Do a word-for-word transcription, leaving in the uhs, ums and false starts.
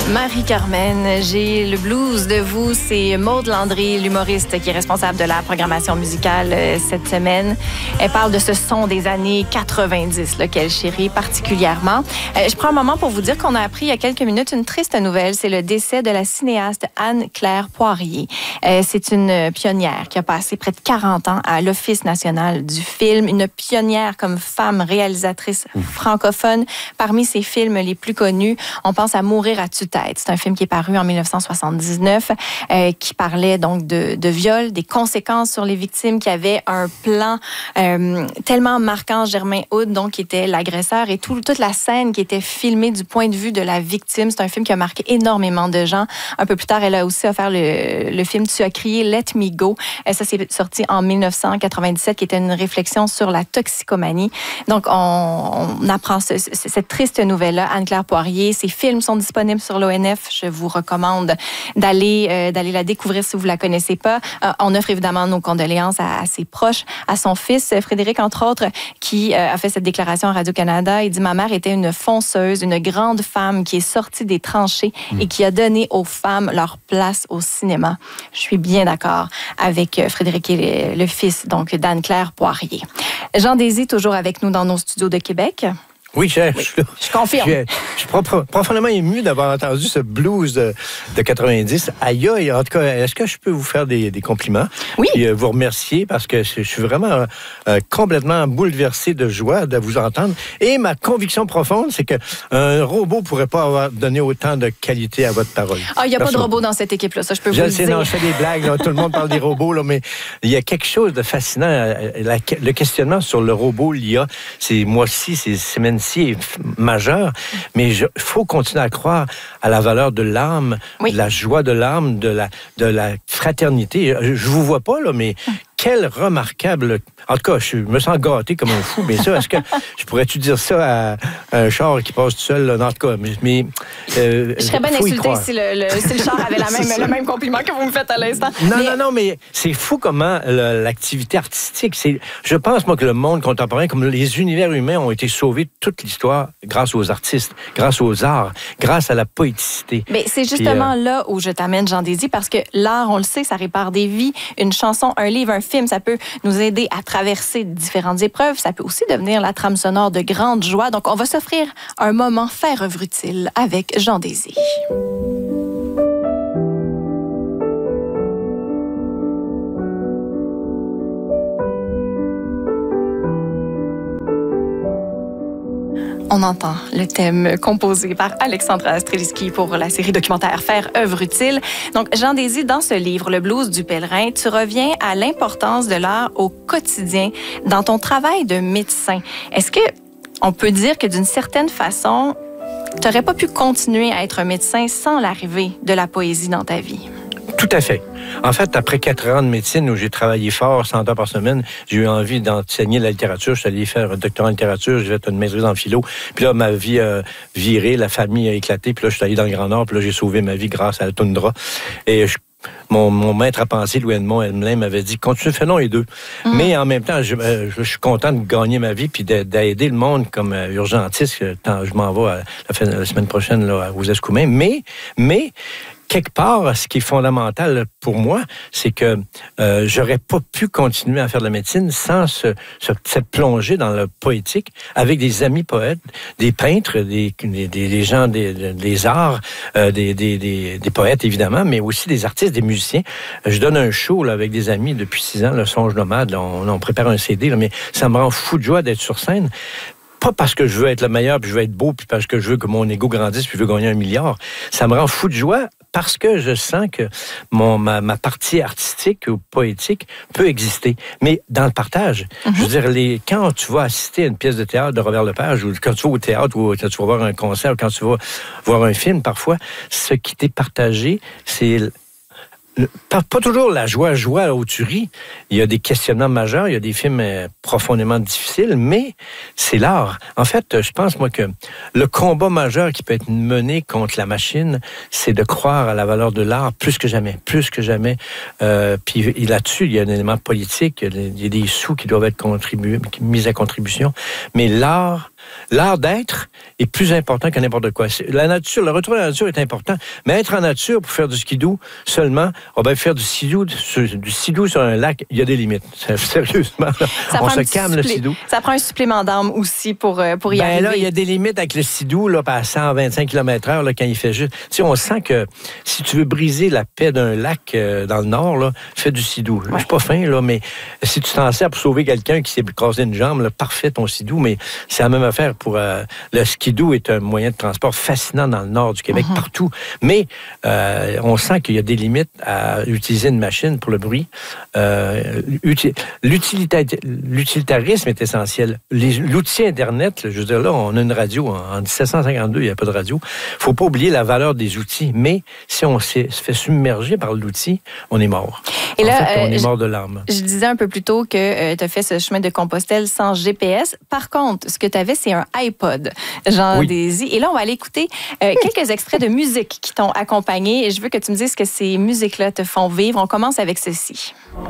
Marie-Carmen, j'ai le blues de vous. C'est Maude Landry, l'humoriste qui est responsable de la programmation musicale euh, cette semaine. Elle parle de ce son des années quatre-vingt-dix là, qu'elle chérit particulièrement. Euh, je prends un moment pour vous dire qu'on a appris il y a quelques minutes une triste nouvelle. C'est le décès de la cinéaste Anne-Claire Poirier. Euh, c'est une pionnière qui a passé près de quarante ans à l'Office national du film. Une pionnière comme femme réalisatrice francophone. Parmi ses films les plus connus, on pense à Mourir à tue-tête. C'est un film qui est paru en dix-neuf cent soixante-dix-neuf, euh, qui parlait donc de, de viol, des conséquences sur les victimes, qui avait un plan euh, tellement marquant. Germain Hood, donc, qui était l'agresseur, et tout, toute la scène qui était filmée du point de vue de la victime. C'est un film qui a marqué énormément de gens. Un peu plus tard, elle a aussi offert le, le film Tu as crié, Let Me Go. Euh, ça, c'est sorti en dix-neuf cent quatre-vingt-dix-sept, qui était une réflexion sur la toxicomanie. Donc, on, on apprend ce, ce, cette triste nouvelle-là. Anne-Claire Poirier, ses films sont disponibles sur l'O N F. Je vous recommande d'aller euh, d'aller la découvrir si vous la connaissez pas. Euh, on offre évidemment nos condoléances à, à ses proches, à son fils Frédéric, entre autres, qui euh, a fait cette déclaration à Radio-Canada. Il dit: ma mère était une fonceuse, une grande femme qui est sortie des tranchées mmh. et qui a donné aux femmes leur place au cinéma. Je suis bien d'accord avec euh, Frédéric, et le, le fils donc d'Anne-Claire Poirier. Jean Désy, toujours avec nous dans nos studios de Québec. Oui, je, oui, je, je confirme. Je, je suis profondément ému d'avoir entendu ce blues de, de quatre-vingt-dix. Aïe, aïe, en tout cas, est-ce que je peux vous faire des, des compliments? Oui. Et euh, vous remercier parce que je suis vraiment euh, complètement bouleversé de joie de vous entendre. Et ma conviction profonde, c'est qu'un robot ne pourrait pas avoir donné autant de qualité à votre parole. Ah, il n'y a pas de robot dans cette équipe-là, ça, je peux je vous le sais, dire. Non, je fais des blagues, là, tout le monde parle des robots, là, mais il y a quelque chose de fascinant. La, le questionnement sur le robot, l'I A, c'est moi aussi, c'est semaine est majeur, mais il faut continuer à croire à la valeur de l'âme, oui. de la joie de l'âme, de la, de la fraternité. Je, je vous vois pas, là, mais quel remarquable... En tout cas, je me sens gâté comme un fou, mais ça, est-ce que je pourrais-tu dire ça à un char qui passe tout seul? Là? En tout cas, mais... mais euh, je serais bien insultée si le, le, si le char avait la même, le même compliment que vous me faites à l'instant. Non, mais... non, non, mais c'est fou comment l'activité artistique... C'est, je pense, moi, que le monde contemporain, comme les univers humains, ont été sauvés toute l'histoire grâce aux artistes, grâce aux arts, grâce à la poéticité. Mais c'est justement Puis, euh... là où je t'amène, Jean Désy, parce que l'art, on le sait, ça répare des vies. Une chanson, un livre, un film, ça peut nous aider à traverser différentes épreuves. Ça peut aussi devenir la trame sonore de grande joie. Donc, on va s'offrir un moment faire œuvre utile avec Jean Désy. On entend le thème composé par Alexandra Streliski pour la série documentaire Faire œuvre utile. Donc, Jean Désy, dans ce livre, Le blues du pèlerin, tu reviens à l'importance de l'art au quotidien dans ton travail de médecin. Est-ce que on peut dire que d'une certaine façon, tu n'aurais pas pu continuer à être un médecin sans l'arrivée de la poésie dans ta vie? Tout à fait. En fait, après quatre ans de médecine où j'ai travaillé fort, cent heures par semaine, j'ai eu envie d'enseigner la littérature. Je suis allé faire un doctorat en littérature, j'ai fait une maîtrise en philo. Puis là, ma vie a viré, la famille a éclaté. Puis là, je suis allé dans le Grand Nord. Puis là, j'ai sauvé ma vie grâce à la toundra. Et je Mon, mon maître à penser, Louis Edmond Elmelin, m'avait dit « Continue, fais non les deux. Mm. » Mais en même temps, je, je, je suis content de gagner ma vie puis d'aider le monde comme euh, urgentiste. Je m'en vais à la, la semaine prochaine là, aux Escoumins. Mais, mais quelque part, ce qui est fondamental pour moi, c'est que euh, j'aurais pas pu continuer à faire de la médecine sans ce, ce, cette plongée dans le poétique avec des amis poètes, des peintres, des, des, des gens des, des arts, euh, des, des, des, des poètes évidemment, mais aussi des artistes, des musiciens. Je donne un show là, avec des amis depuis six ans, le Songe Nomade, là, on, on prépare un C D, là, mais ça me rend fou de joie d'être sur scène. Pas parce que je veux être le meilleur, puis je veux être beau, puis parce que je veux que mon ego grandisse, puis je veux gagner un milliard. Ça me rend fou de joie parce que je sens que mon, ma, ma partie artistique ou poétique peut exister. Mais dans le partage, mm-hmm. je veux dire, les, quand tu vas assister à une pièce de théâtre de Robert Lepage, ou quand tu vas au théâtre, ou quand tu vas voir un concert, ou quand tu vas voir un film, parfois, ce qui t'est partagé, c'est... Pas, pas toujours la joie, joie où tu ris. Il y a des questionnements majeurs, il y a des films euh, profondément difficiles, mais c'est l'art. En fait, je pense, moi, que le combat majeur qui peut être mené contre la machine, c'est de croire à la valeur de l'art plus que jamais, plus que jamais. Euh, puis là-dessus, il y a un élément politique, il y a des sous qui doivent être contribués, mis à contribution, mais l'art l'art d'être est plus important que n'importe quoi. La nature, le retour à la nature est important, mais être en nature pour faire du skidoo seulement, on va faire du skidoo, du skidoo sur un lac, il y a des limites. Sérieusement, là, on se calme le skidoo. Ça prend un supplément d'âme aussi pour, pour y ben arriver. Là, il y a des limites avec le skidoo là, à cent vingt-cinq kilomètres heure là, quand il fait juste. Tu sais, on sent que si tu veux briser la paix d'un lac euh, dans le nord, là, fais du skidoo. Ouais. Je suis pas fin, là, mais si tu t'en sers pour sauver quelqu'un qui s'est cassé une jambe, là, parfait ton skidoo, mais c'est la même affaire pour... Euh, le skidoo est un moyen de transport fascinant dans le nord du Québec, uh-huh. partout. Mais euh, on sent qu'il y a des limites à utiliser une machine pour le bruit. Euh, uti- l'utilita- l'utilitarisme est essentiel. Les, l'outil Internet, là, je veux dire, là, on a une radio. En, en dix-sept cent cinquante-deux, il n'y a pas de radio. Il ne faut pas oublier la valeur des outils. Mais si on se fait submerger par l'outil, on est mort. Et en là, fait, on euh, est mort de l'âme. Je disais un peu plus tôt que euh, tu as fait ce chemin de Compostelle sans G P S. Par contre, ce que tu avais, c'est un iPod, Jean oui. Désy. Et là, on va aller écouter euh, quelques extraits de musique qui t'ont accompagné. Et je veux que tu me dises que ces musiques-là te font vivre. On commence avec ceci.